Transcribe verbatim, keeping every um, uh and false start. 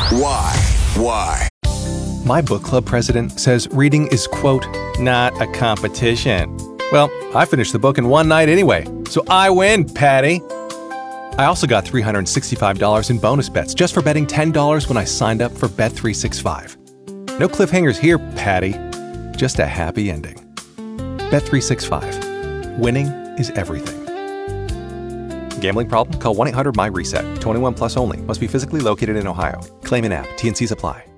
Why? Why? My book club president says reading is, quote, not a competition. Well, I finished the book in one night anyway, so I win, Patty. I also got three hundred sixty-five dollars in bonus bets just for betting ten dollars when I signed up for Bet three sixty-five. No cliffhangers here, Patty. Just a happy ending. Bet three sixty-five. Winning is everything. Gambling problem? Call one eight hundred M Y RESET. twenty-one plus only. Must be physically located in Ohio. Claim in app. T and Cs apply.